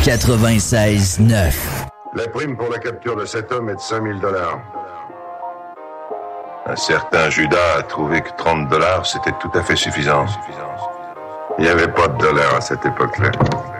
96.9. La prime pour la capture de cet homme est de $5 000. Un certain Judas a trouvé que $30, c'était tout à fait suffisant. Il n'y avait pas de dollars à cette époque-là.